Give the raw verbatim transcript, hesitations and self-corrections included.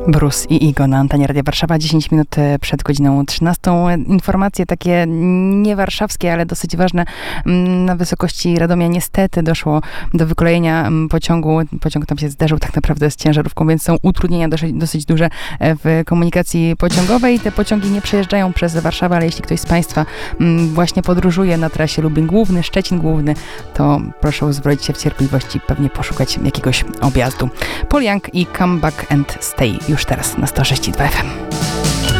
Bruce i Igo na antenie Radia Warszawa, dziesięć minut przed godziną trzynastą. Informacje takie niewarszawskie, ale dosyć ważne. Na wysokości Radomia niestety doszło do wykolejenia pociągu. Pociąg tam się zderzył tak naprawdę z ciężarówką, więc są utrudnienia dosyć, dosyć duże w komunikacji pociągowej. Te pociągi nie przejeżdżają przez Warszawę, ale jeśli ktoś z Państwa właśnie podróżuje na trasie Lublin Główny, Szczecin Główny, to proszę uzbroić się w cierpliwość i pewnie poszukać jakiegoś objazdu. Paul Young i Come Back and Stay już teraz na sto sześć i dwa F M.